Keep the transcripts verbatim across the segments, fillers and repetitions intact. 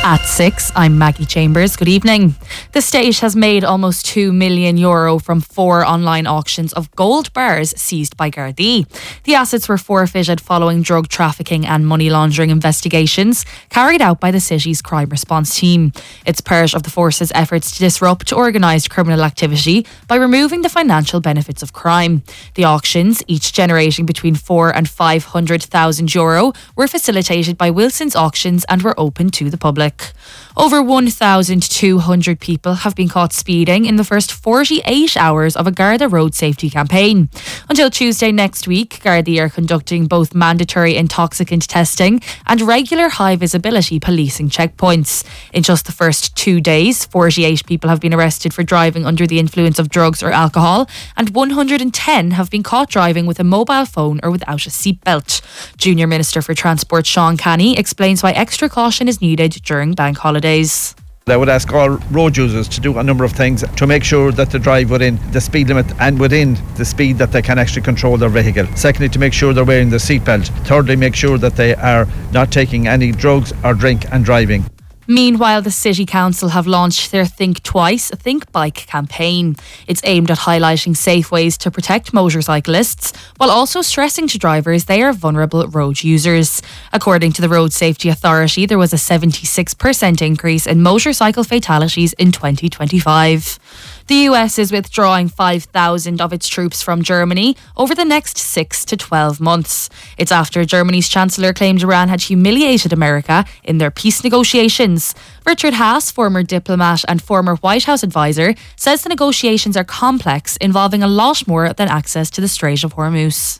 At six, I'm Maggie Chambers. Good evening. The state has made almost two million euro from four online auctions of gold bars seized by Gardaí. The assets were forfeited following drug trafficking and money laundering investigations carried out by the city's crime response team. It's part of the force's efforts to disrupt organised criminal activity by removing the financial benefits of crime. The auctions, each generating between four and five hundred thousand euro, were facilitated by Wilson's Auctions and were open to the public. Over one thousand two hundred people have been caught speeding in the first forty-eight hours of a Garda road safety campaign. Until Tuesday next week, Gardaí are conducting both mandatory intoxicant testing and regular high visibility policing checkpoints. In just the first two days, forty-eight people have been arrested for driving under the influence of drugs or alcohol, and one hundred ten have been caught driving with a mobile phone or without a seatbelt. Junior Minister for Transport Sean Canny explains why extra caution is needed during bank holidays. I would ask all road users to do a number of things to make sure that they drive within the speed limit and within the speed that they can actually control their vehicle. Secondly, to make sure they're wearing their seatbelt. Thirdly, make sure that they are not taking any drugs or drink and driving. Meanwhile, the City Council have launched their Think Twice, Think Bike campaign. It's aimed at highlighting safe ways to protect motorcyclists while also stressing to drivers they are vulnerable road users. According to the Road Safety Authority, there was a seventy-six percent increase in motorcycle fatalities in twenty twenty-five. The U S is withdrawing five thousand of its troops from Germany over the next six to twelve months. It's after Germany's Chancellor claimed Iran had humiliated America in their peace negotiations. Richard Haas, former diplomat and former White House advisor, says the negotiations are complex, involving a lot more than access to the Strait of Hormuz.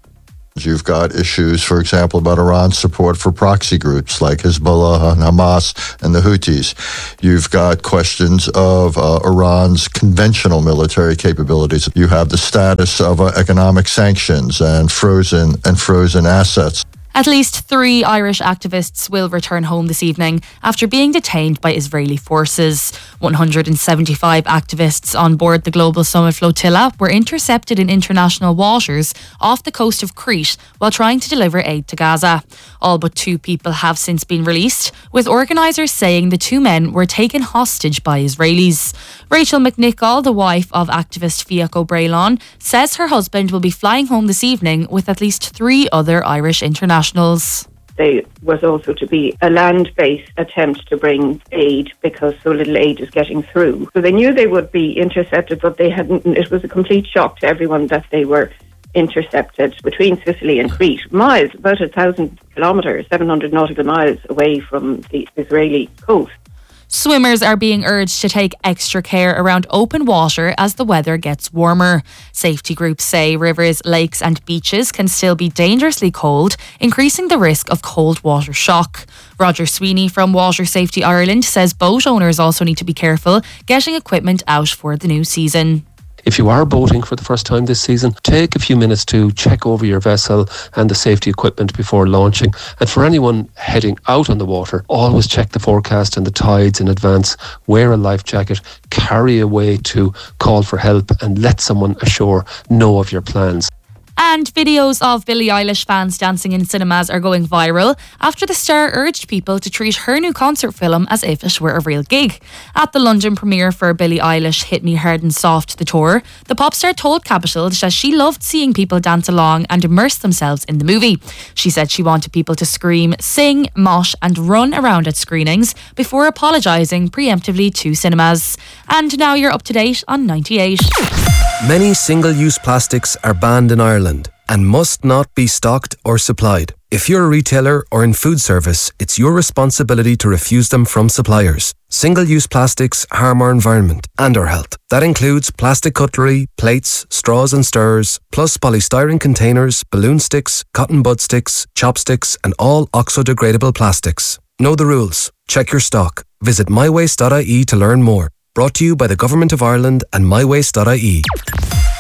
You've got issues, for example, about Iran's support for proxy groups like Hezbollah and Hamas and the Houthis. You've got questions of uh, Iran's conventional military capabilities. You have the status of uh, economic sanctions and frozen and frozen assets. At least three Irish activists will return home this evening after being detained by Israeli forces. one hundred seventy-five activists on board the Global Summit flotilla were intercepted in international waters off the coast of Crete while trying to deliver aid to Gaza. All but two people have since been released, with organisers saying the two men were taken hostage by Israelis. Rachel McNichol, the wife of activist Fiach O'Brailon, says her husband will be flying home this evening with at least three other Irish internationals. There was also to be a land-based attempt to bring aid because so little aid is getting through. So they knew they would be intercepted, but they hadn't. It was a complete shock to everyone that they were intercepted between Sicily and Crete, miles, about a thousand kilometres, seven hundred nautical miles away from the Israeli coast. Swimmers are being urged to take extra care around open water as the weather gets warmer. Safety groups say rivers, lakes and beaches can still be dangerously cold, increasing the risk of cold water shock. Roger Sweeney from Water Safety Ireland says boat owners also need to be careful getting equipment out for the new season. If you are boating for the first time this season, take a few minutes to check over your vessel and the safety equipment before launching. And for anyone heading out on the water, always check the forecast and the tides in advance. Wear a life jacket, carry a way to call for help, and let someone ashore know of your plans. And videos of Billie Eilish fans dancing in cinemas are going viral after the star urged people to treat her new concert film as if it were a real gig. At the London premiere for Billie Eilish Hit Me Hard and Soft the tour, the pop star told Capital that she loved seeing people dance along and immerse themselves in the movie. She said she wanted people to scream, sing, mosh and run around at screenings before apologising preemptively to cinemas. And now you're up to date on ninety-eight. Many single-use plastics are banned in Ireland and must not be stocked or supplied. If you're a retailer or in food service, it's your responsibility to refuse them from suppliers. Single-use plastics harm our environment and our health. That includes plastic cutlery, plates, straws and stirrers, plus polystyrene containers, balloon sticks, cotton bud sticks, chopsticks and all oxo-degradable plastics. Know the rules. Check your stock. Visit my waste dot I E to learn more. Brought to you by the Government of Ireland and my waste dot I E.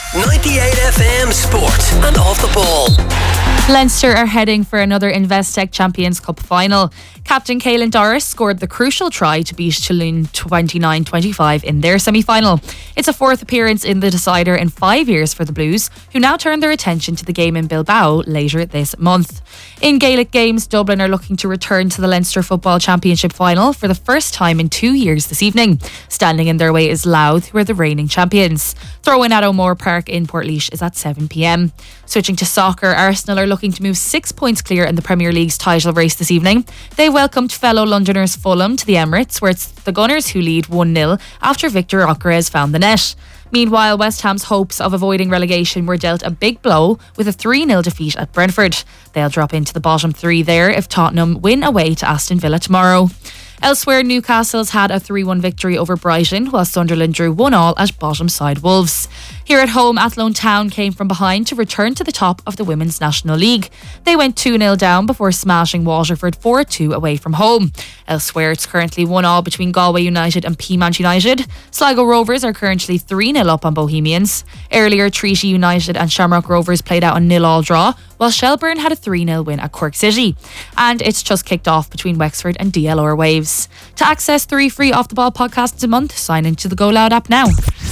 ninety-eight F M Sport and Off the Ball. Leinster are heading for another Investec Champions Cup final. Captain Caelan Doris scored the crucial try to beat Toulouse twenty-nine twenty-five in their semi-final. It's a fourth appearance in the decider in five years for the Blues, who now turn their attention to the game in Bilbao later this month. In Gaelic games, Dublin are looking to return to the Leinster Football Championship final for the first time in two years this evening. Standing in their way is Louth, who are the reigning champions. Throw-in at O'Moore Park in Portlaoise is at seven p.m. Switching to soccer, Arsenal are looking to move six points clear in the Premier League's title race this evening. They welcomed fellow Londoners Fulham to the Emirates, where it's the Gunners who lead one nil after Victor Gyökeres found the net. Meanwhile, West Ham's hopes of avoiding relegation were dealt a big blow with a three nil defeat at Brentford. They'll drop into the bottom three there if Tottenham win away to Aston Villa tomorrow. Elsewhere, Newcastle's had a three one victory over Brighton, while Sunderland drew one all at bottom side Wolves. Here at home, Athlone Town came from behind to return to the top of the Women's National League. They went two nil down before smashing Waterford four two away from home. Elsewhere, it's currently one all between Galway United and Peamount United. Sligo Rovers are currently three nil up on Bohemians. Earlier, Treaty United and Shamrock Rovers played out a nil all draw, while Shelburne had a three nil win at Cork City. And it's just kicked off between Wexford and D L R Waves. To access three free Off the Ball podcasts a month, sign into the Go Loud app now.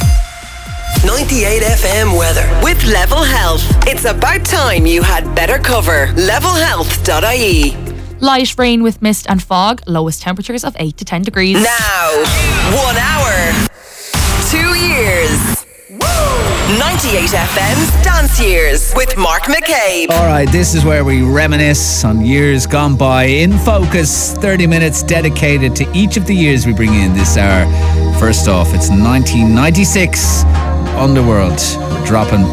ninety-eight F M weather with Level Health. It's about time you had better cover. level health dot I E. Light rain with mist and fog, lowest temperatures of eight to ten degrees. Now, one hour, two years. ninety-eight F M's Dance Years with Mark McCabe. Alright, this is where we reminisce on years gone by. In Focus, thirty minutes dedicated to each of the years we bring in this hour. First off, it's nineteen ninety-six. Underworld. We're dropping